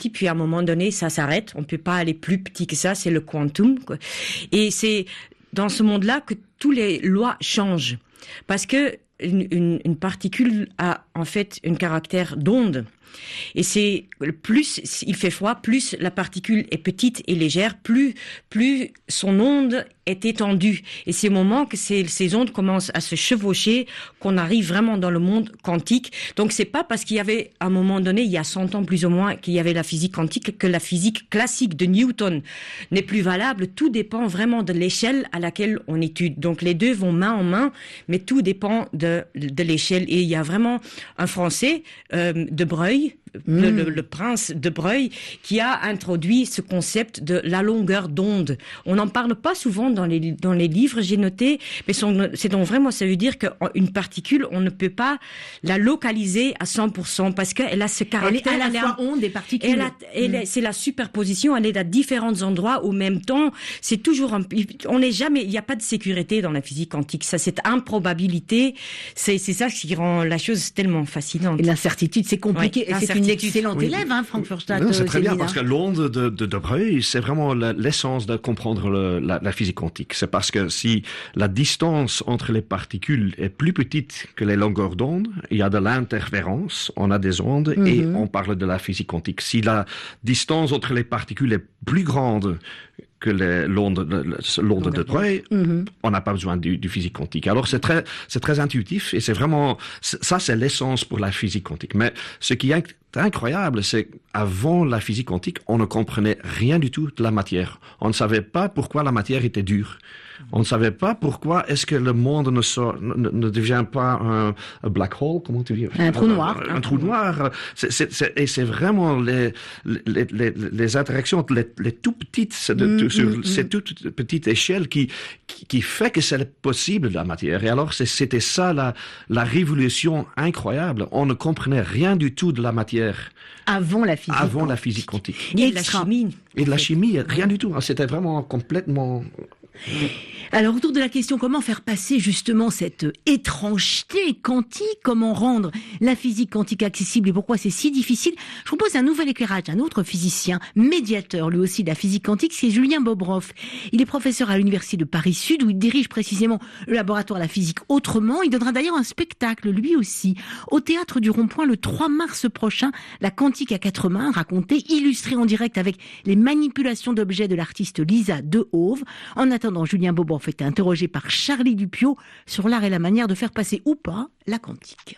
petit, puis à un moment donné, ça s'arrête. On peut pas aller plus petit que ça, c'est le quantum, quoi. Et c'est dans ce monde-là que toutes les lois changent. Parce que une particule a en fait un caractère d'onde. Et c'est plus il fait froid, plus la particule est petite et légère, plus son onde est étendue. Et c'est au moment que ces ondes commencent à se chevaucher qu'on arrive vraiment dans le monde quantique. Donc c'est pas parce qu'il y avait à un moment donné, il y a 100 ans plus ou moins, qu'il y avait la physique quantique que la physique classique de Newton n'est plus valable. Tout dépend vraiment de l'échelle à laquelle on étudie. Donc les deux vont main en main, mais tout dépend de l'échelle. Et il y a vraiment un Français, de Broglie, le prince de Broglie, qui a introduit ce concept de la longueur d'onde. On n'en parle pas souvent dans les livres, j'ai noté, mais c'est donc vraiment, ça veut dire qu'une particule, on ne peut pas la localiser à 100% parce qu'elle a ce caractère. Elle est à la fois onde et particule. C'est la superposition, elle est à différents endroits au même temps. C'est toujours on n'est jamais, il n'y a pas de sécurité dans la physique quantique. Ça, cette improbabilité, c'est ça qui rend la chose tellement fascinante. Et l'incertitude, c'est compliqué. Ouais, et c'est une excellente élève, Frank Furstadt. Non, c'est très bien, parce que l'onde de Broglie, c'est vraiment l'essence de comprendre la physique quantique. C'est parce que si la distance entre les particules est plus petite que les longueurs d'onde, il y a de l'interférence, on a des ondes, et on parle de la physique quantique. Si la distance entre les particules est plus grande que l'onde de Broglie, on n'a pas besoin du physique quantique. Alors c'est très intuitif, et c'est vraiment ça, c'est l'essence pour la physique quantique. Mais ce qui est incroyable, c'est qu'avant la physique quantique, on ne comprenait rien du tout de la matière. On ne savait pas pourquoi la matière était dure. On ne savait pas pourquoi est-ce que le monde ne devient pas un black hole, comment tu dis? Un trou noir. Un trou noir. Et c'est vraiment les interactions, les tout petites, sur ces toutes petites échelles qui fait que c'est possible la matière. Et alors c'était ça la révolution incroyable. On ne comprenait rien du tout de la matière. Avant la physique quantique. Et de la chimie. Et de la chimie, rien du tout. C'était vraiment complètement... Alors, autour de la question comment faire passer justement cette étrangeté quantique, comment rendre la physique quantique accessible et pourquoi c'est si difficile, je propose un nouvel éclairage d'un autre physicien, médiateur lui aussi de la physique quantique, c'est Julien Bobroff. Il est professeur à l'Université de Paris-Sud où il dirige précisément le laboratoire de la physique autrement. Il donnera d'ailleurs un spectacle, lui aussi, au Théâtre du Rond-Point le 3 mars prochain, La Quantique à quatre mains, racontée, illustrée en direct avec les manipulations d'objets de l'artiste Lisa Dehove. En attendant, Julien Bobroff était interrogé par Charlie Dupiot sur l'art et la manière de faire passer ou pas la quantique.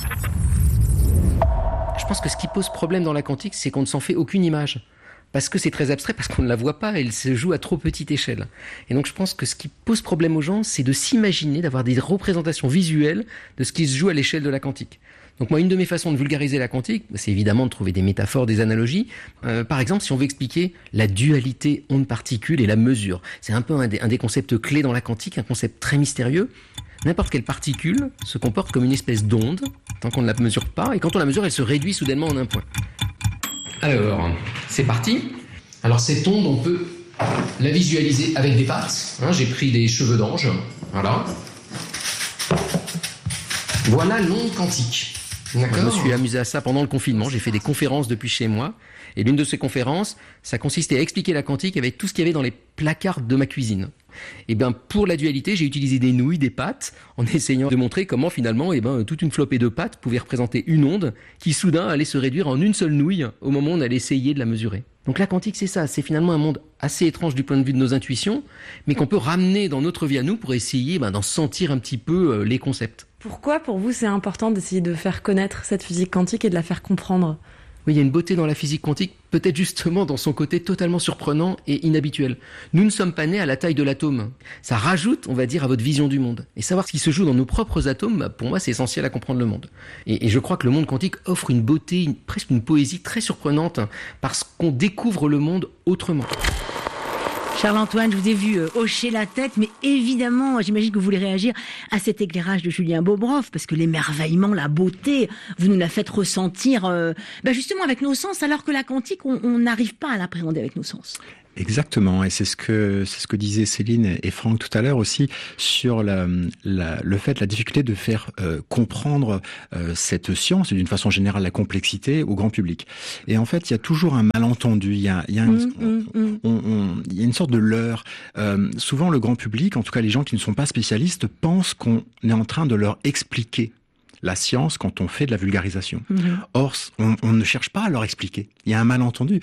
Je pense que ce qui pose problème dans la quantique, c'est qu'on ne s'en fait aucune image. Parce que c'est très abstrait, parce qu'on ne la voit pas, elle se joue à trop petite échelle. Et donc je pense que ce qui pose problème aux gens, c'est de s'imaginer, d'avoir des représentations visuelles de ce qui se joue à l'échelle de la quantique. Donc moi, une de mes façons de vulgariser la quantique, c'est évidemment de trouver des métaphores, des analogies. Par exemple, si on veut expliquer la dualité onde-particule et la mesure, c'est un peu un des concepts clés dans la quantique, un concept très mystérieux. N'importe quelle particule se comporte comme une espèce d'onde, tant qu'on ne la mesure pas, et quand on la mesure, elle se réduit soudainement en un point. Alors, c'est parti. Alors cette onde, on peut la visualiser avec des pattes. J'ai pris des cheveux d'ange, voilà. Voilà l'onde quantique. D'accord. Je me suis amusé à ça pendant le confinement. J'ai fait des conférences depuis chez moi. Et l'une de ces conférences, ça consistait à expliquer la quantique avec tout ce qu'il y avait dans les placards de ma cuisine. Et bien, pour la dualité, j'ai utilisé des nouilles, des pâtes, en essayant de montrer comment finalement, toute une flopée de pâtes pouvait représenter une onde qui soudain allait se réduire en une seule nouille au moment où on allait essayer de la mesurer. Donc la quantique, c'est ça. C'est finalement un monde assez étrange du point de vue de nos intuitions, mais qu'on peut ramener dans notre vie à nous pour essayer d'en sentir un petit peu les concepts. Pourquoi, pour vous, c'est important d'essayer de faire connaître cette physique quantique et de la faire comprendre ? Oui, il y a une beauté dans la physique quantique, peut-être justement dans son côté totalement surprenant et inhabituel. Nous ne sommes pas nés à la taille de l'atome. Ça rajoute, on va dire, à votre vision du monde. Et savoir ce qui se joue dans nos propres atomes, pour moi, c'est essentiel à comprendre le monde. Et je crois que le monde quantique offre une beauté, presque une poésie très surprenante, parce qu'on découvre le monde autrement. Charles-Antoine, je vous ai vu hocher la tête, mais évidemment, j'imagine que vous voulez réagir à cet éclairage de Julien Bobroff, parce que l'émerveillement, la beauté, vous nous la faites ressentir justement avec nos sens, alors que la quantique, on n'arrive pas à l'appréhender avec nos sens. Exactement, et c'est ce que disaient Céline et Franck tout à l'heure aussi sur la difficulté de faire comprendre cette science et d'une façon générale la complexité au grand public. Et en fait, il y a toujours un malentendu, il y a une sorte de leurre. Souvent, le grand public, en tout cas les gens qui ne sont pas spécialistes, pensent qu'on est en train de leur expliquer la science quand on fait de la vulgarisation. Or, on ne cherche pas à leur expliquer. Il y a un malentendu.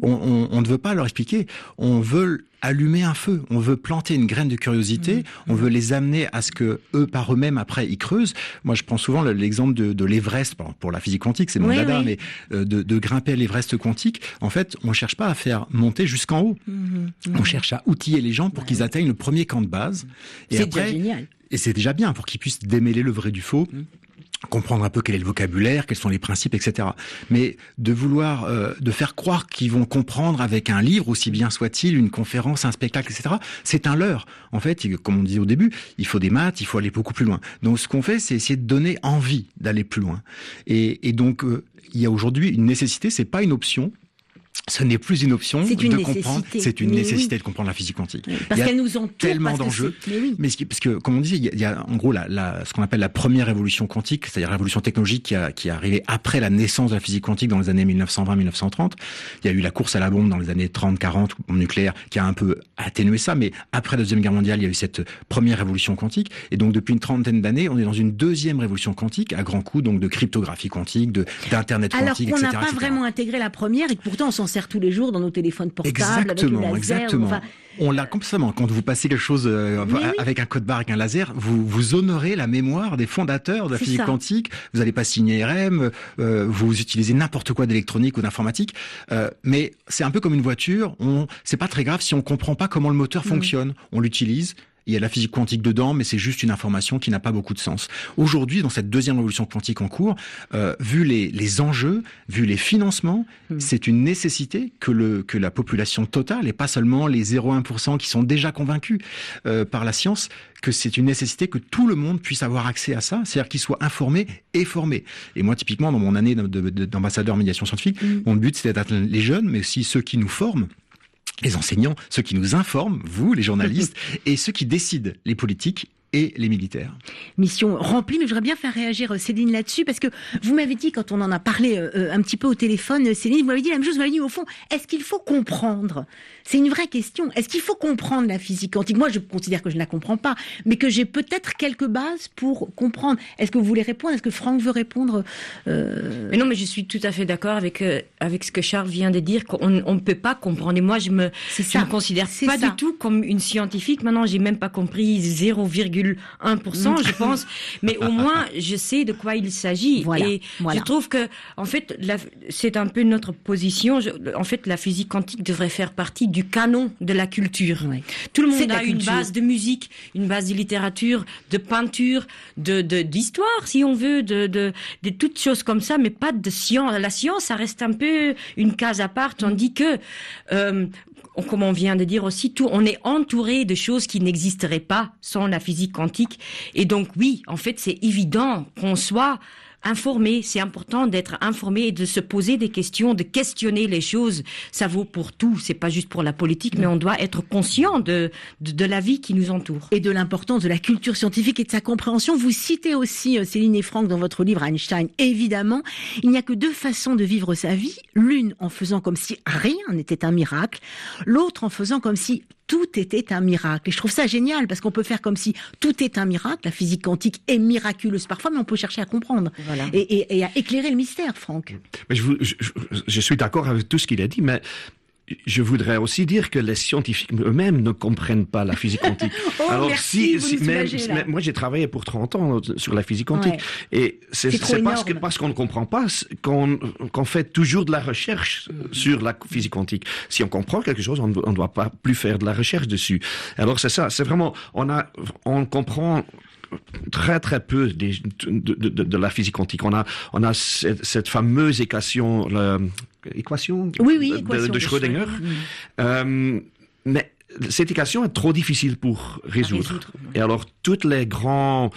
On ne veut pas leur expliquer. On veut allumer un feu. On veut planter une graine de curiosité. On veut les amener à ce que eux, par eux-mêmes, après, ils creusent. Moi, je prends souvent l'exemple de l'Everest, pour la physique quantique, c'est mon dada, mais de grimper à l'Everest quantique. En fait, on cherche pas à faire monter jusqu'en haut. On cherche à outiller les gens pour qu'ils atteignent le premier camp de base. Et c'est après, déjà génial. Et c'est déjà bien pour qu'ils puissent démêler le vrai du faux. Comprendre un peu quel est le vocabulaire, quels sont les principes, etc. Mais de vouloir, de faire croire qu'ils vont comprendre avec un livre, aussi bien soit-il, une conférence, un spectacle, etc., c'est un leurre. En fait, comme on disait au début, il faut des maths, il faut aller beaucoup plus loin. Donc ce qu'on fait, c'est essayer de donner envie d'aller plus loin. Et donc, il y a aujourd'hui une nécessité, c'est pas une option. Ce n'est plus une option de comprendre. C'est une nécessité de comprendre la physique quantique. Oui, parce qu'elle nous entoure. Tellement d'enjeux. Parce que, comme on disait, il y a en gros ce qu'on appelle la première révolution quantique, c'est-à-dire la révolution technologique qui est arrivée après la naissance de la physique quantique dans les années 1920-1930. Il y a eu la course à la bombe dans les années 30-40 en nucléaire qui a un peu atténué ça, mais après la Deuxième Guerre mondiale, il y a eu cette première révolution quantique. Et donc, depuis une trentaine d'années, on est dans une deuxième révolution quantique à grands coups, donc de cryptographie quantique, d'Internet quantique, etc. Alors qu'on n'a pas vraiment intégré la première et que pourtant on s'en sert tous les jours dans nos téléphones portables, avec le laser. Exactement. On l'a constamment. Quand vous passez quelque chose avec un code barre, avec un laser, vous honorez la mémoire des fondateurs de la physique quantique. Vous n'allez pas signer RM, vous utilisez n'importe quoi d'électronique ou d'informatique. Mais c'est un peu comme une voiture. C'est pas très grave si on comprend pas comment le moteur fonctionne. On l'utilise. Il y a de la physique quantique dedans, mais c'est juste une information qui n'a pas beaucoup de sens. Aujourd'hui, dans cette deuxième révolution quantique en cours, vu les enjeux, vu les financements, c'est une nécessité que la population totale, et pas seulement les 0,1% qui sont déjà convaincus par la science, que c'est une nécessité que tout le monde puisse avoir accès à ça, c'est-à-dire qu'ils soient informés et formés. Et moi, typiquement, dans mon année d'ambassadeur médiation scientifique, mon but, c'était d'atteindre les jeunes, mais aussi ceux qui nous forment, les enseignants, ceux qui nous informent, vous, les journalistes, et ceux qui décident, les politiques et les militaires. Mission remplie, mais je voudrais bien faire réagir Céline là-dessus, parce que vous m'avez dit, quand on en a parlé un petit peu au téléphone, Céline, vous m'avez dit la même chose, vous m'avez dit au fond, est-ce qu'il faut comprendre ? C'est une vraie question. Est-ce qu'il faut comprendre la physique quantique ? Moi, je considère que je ne la comprends pas, mais que j'ai peut-être quelques bases pour comprendre. Est-ce que vous voulez répondre ? Est-ce que Franck veut répondre ? Mais non, mais je suis tout à fait d'accord avec ce que Charles vient de dire, qu'on ne peut pas comprendre. Et moi, je me considère pas du tout comme une scientifique. Maintenant, j'ai même pas compris 0,1%, je pense. Mais au moins, je sais de quoi il s'agit. Voilà, et je trouve que, en fait, c'est un peu notre position. En fait, la physique quantique devrait faire partie du canon de la culture. Oui. Tout le monde a une base de musique, une base de littérature, de peinture, d'histoire, si on veut, de toutes choses comme ça, mais pas de science. La science, ça reste un peu une case à part, tandis que, comme on vient de dire aussi, on est entouré de choses qui n'existeraient pas sans la physique quantique. Et donc, oui, en fait, c'est évident qu'on soit informé. C'est important d'être informé et de se poser des questions, de questionner les choses. Ça vaut pour tout. C'est pas juste pour la politique, mais on doit être conscient de la vie qui nous entoure. Et de l'importance de la culture scientifique et de sa compréhension. Vous citez aussi, Céline et Franck, dans votre livre Einstein, évidemment, il n'y a que deux façons de vivre sa vie. L'une en faisant comme si rien n'était un miracle. L'autre en faisant comme si tout était un miracle. Et je trouve ça génial, parce qu'on peut faire comme si tout est un miracle. La physique quantique est miraculeuse parfois, mais on peut chercher à comprendre. Voilà. Et à éclairer le mystère, Franck. Mais je suis d'accord avec tout ce qu'il a dit, mais je voudrais aussi dire que les scientifiques eux-mêmes ne comprennent pas la physique quantique. Alors, merci, moi j'ai travaillé pour 30 ans sur la physique quantique, et c'est parce qu'on ne comprend pas qu'on fait toujours de la recherche sur la physique quantique. Si on comprend quelque chose, on ne doit pas plus faire de la recherche dessus. Alors c'est ça, c'est vraiment, on comprend très très peu de la physique quantique. On a cette fameuse équation, équation de Schrödinger. Mais cette équation est trop difficile pour résoudre. Et alors, toutes les grandes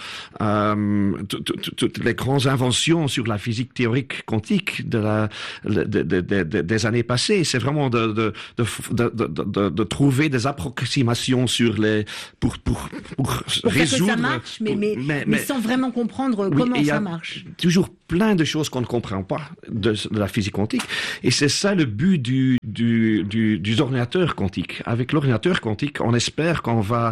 inventions sur la physique théorique quantique des années passées, c'est vraiment de trouver des approximations pour résoudre. Que ça marche, mais sans vraiment comprendre comment ça marche. Toujours plein de choses qu'on ne comprend pas de la physique quantique. Et c'est ça le but du ordinateur quantique. Avec l'ordinateur quantique, on espère qu'on va,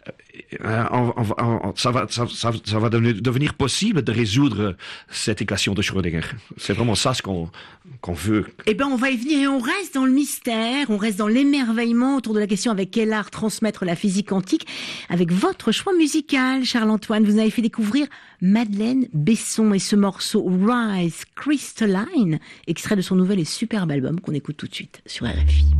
ça va devenir possible de résoudre cette équation de Schrödinger. C'est vraiment ça ce qu'on veut. Eh ben, on va y venir et on reste dans le mystère, on reste dans l'émerveillement autour de la question avec quel art transmettre la physique quantique. Avec votre choix musical, Charles-Antoine, vous avez fait découvrir Madeleine Besson et ce morceau Rise Crystalline, extrait de son nouvel et superbe album qu'on écoute tout de suite sur RFI.